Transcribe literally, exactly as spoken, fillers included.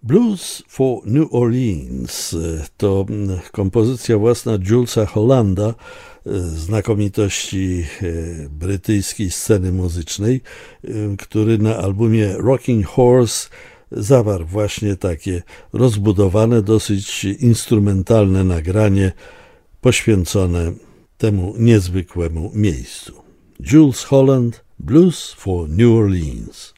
Blues for New Orleans to kompozycja własna Julesa Hollanda, znakomitości brytyjskiej sceny muzycznej, który na albumie Rocking Horse zawarł właśnie takie rozbudowane, dosyć instrumentalne nagranie poświęcone temu niezwykłemu miejscu. Jools Holland, Blues for New Orleans.